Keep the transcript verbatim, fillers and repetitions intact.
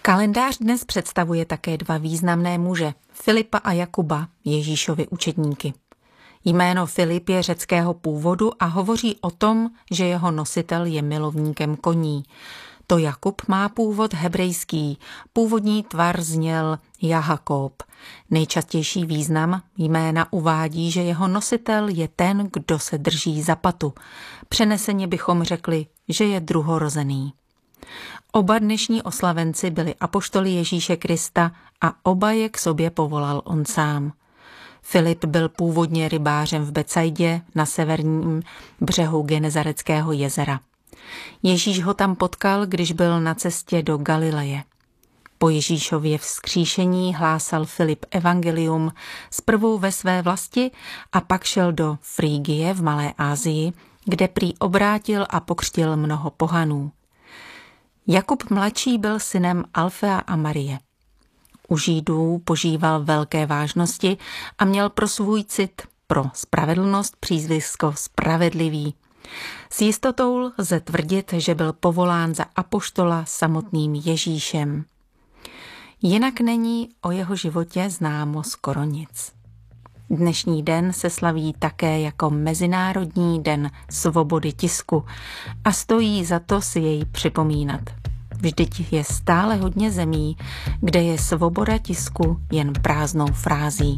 Kalendář dnes představuje také dva významné muže, Filipa a Jakuba, Ježíšovi učedníky. Jméno Filip je řeckého původu a hovoří o tom, že jeho nositel je milovníkem koní. To Jakub má původ hebrejský, původní tvar zněl Jahakob. Nejčastější význam jména uvádí, že jeho nositel je ten, kdo se drží za patu. Přeneseně bychom řekli, že je druhorozený. Oba dnešní oslavenci byli apoštoly Ježíše Krista a oba je k sobě povolal on sám. Filip byl původně rybářem v Betsaidě na severním břehu Genezareckého jezera. Ježíš ho tam potkal, když byl na cestě do Galileje. Po Ježíšově vzkříšení hlásal Filip evangelium zprvu ve své vlasti a pak šel do Frígie v Malé Asii, kde prý obrátil a pokřtil mnoho pohanů. Jakub mladší byl synem Alfea a Marie. U Židů požíval velké vážnosti a měl pro svůj cit, pro spravedlnost přízvisko spravedlivý. S jistotou lze tvrdit, že byl povolán za apoštola samotným Ježíšem. Jinak není o jeho životě známo skoro nic. Dnešní den se slaví také jako Mezinárodní den svobody tisku a stojí za to si jej připomínat. Vždyť je stále hodně zemí, kde je svoboda tisku jen prázdnou frází.